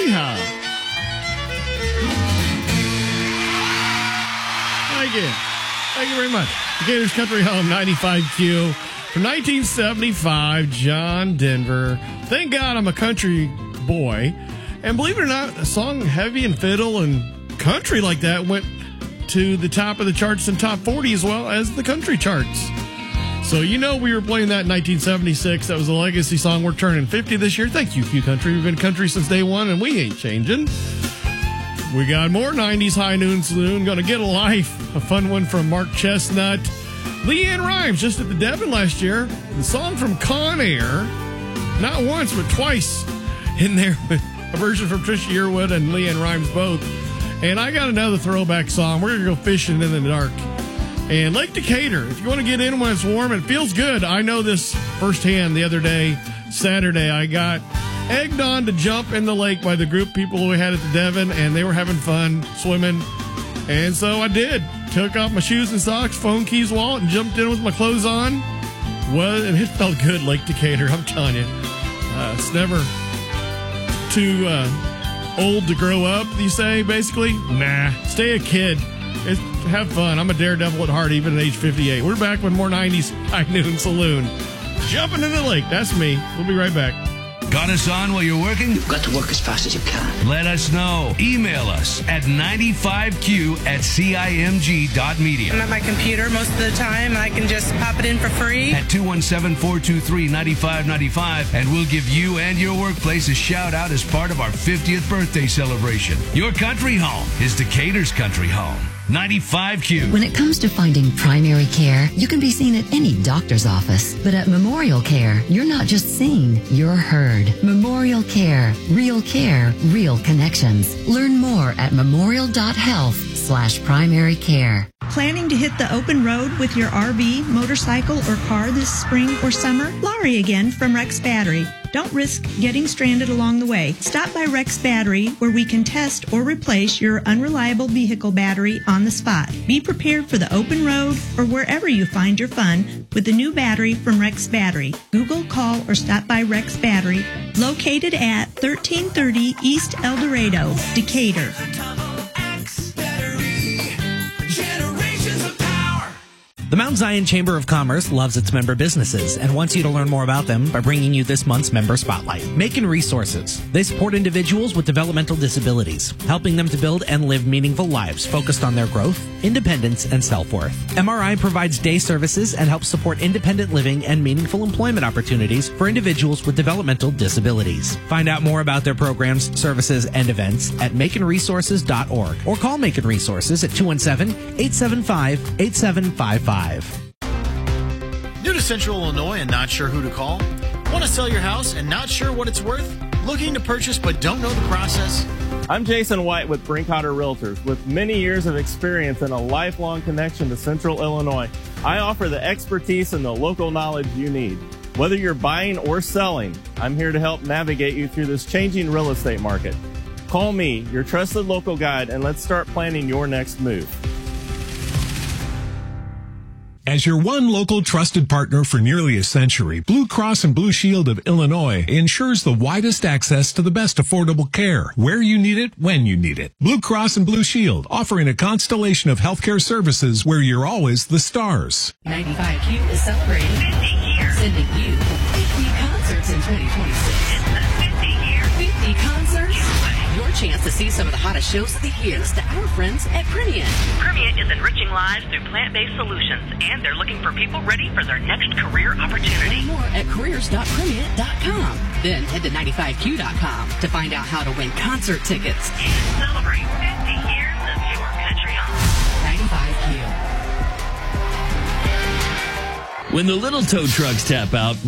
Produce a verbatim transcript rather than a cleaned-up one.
Yeehaw. Thank you. Thank you very much. Gators Country Home, ninety-five Q. From nineteen seventy-five, John Denver. Thank God I'm a country boy. And believe it or not, a song heavy and fiddle and country like that went to the top of the charts and top forty as well as the country charts. So you know we were playing that in nineteen seventy-six. That was a legacy song. We're turning fifty this year. Thank you, Q Country. We've been country since day one, and we ain't changing. We got more nineties High Noon Saloon. Gonna Get a Life. A fun one from Mark Chestnut. Leanne Rimes just at the Devon last year. The song from Con Air. Not once, but twice in there with a version from Trisha Yearwood and Leanne Rimes both. And I got another throwback song. We're going to go fishing in the dark. And Lake Decatur, if you want to get in when it's warm, it feels good. I know this firsthand the other day, Saturday. I got egged on to jump in the lake by the group of people we had at the Devon, and they were having fun swimming. And so I did. Took off my shoes and socks, phone, keys, wallet, and jumped in with my clothes on. Well, and it felt good, Lake Decatur, I'm telling you. Uh, it's never too uh, old to grow up, you say, basically? Nah, stay a kid. It's, have fun. I'm a daredevil at heart, even at age fifty-eight. We're back with more nineties High Noon Saloon. Jumping in the lake, that's me. We'll be right back. Got us on while you're working? You've got to work as fast as you can. Let us know. Email us at ninety-five Q at C I M G dot media. I'm at my computer most of the time. I can just pop it in for free. At two one seven, four two three, nine five nine five, and we'll give you and your workplace a shout out as part of our fiftieth birthday celebration. Your country home is Decatur's country home. ninety-five Q. When it comes to finding primary care, you can be seen at any doctor's office. But at Memorial Care, you're not just seen, you're heard. Memorial Care. Real care, real connections. Learn more at memorial.health slash primary care. Planning to hit the open road with your R V, motorcycle, or car this spring or summer? Laurie again from Rex Battery. Don't risk getting stranded along the way. Stop by Rex Battery, where we can test or replace your unreliable vehicle battery on the spot. Be prepared for the open road or wherever you find your fun with the new battery from Rex Battery. Google, call, or stop by Rex Battery, located at thirteen thirty East El Dorado, Decatur. The Mount Zion Chamber of Commerce loves its member businesses and wants you to learn more about them by bringing you this month's Member Spotlight. Macon Resources. They support individuals with developmental disabilities, helping them to build and live meaningful lives focused on their growth, independence, and self-worth. M R I provides day services and helps support independent living and meaningful employment opportunities for individuals with developmental disabilities. Find out more about their programs, services, and events at macon resources dot org or call Macon Resources at two one seven, eight seven five, eight seven five five. New to Central Illinois and not sure who to call? Want to sell your house and not sure what it's worth? Looking to purchase but don't know the process? I'm Jason White with Brinkotter Realtors. With many years of experience and a lifelong connection to Central Illinois, I offer the expertise and the local knowledge you need. Whether you're buying or selling, I'm here to help navigate you through this changing real estate market. Call me, your trusted local guide, and let's start planning your next move. As your one local trusted partner for nearly a century, Blue Cross and Blue Shield of Illinois ensures the widest access to the best affordable care, where you need it, when you need it. Blue Cross and Blue Shield, offering a constellation of healthcare services where you're always the stars. ninety-five Q is celebrating fifty years, sending you fifty concerts in twenty twenty-six. It's the fifty year, fifty concerts. Your chance to see some of the hottest shows of the year to our friends at Primient. Primient is enriching lives through plant-based solutions, and they're looking for people ready for their next career opportunity. Learn more at careers dot primient dot com. Then head to ninety-five Q dot com to find out how to win concert tickets. And celebrate fifty years of your country home. ninety-five Q. When the little tow trucks tap out,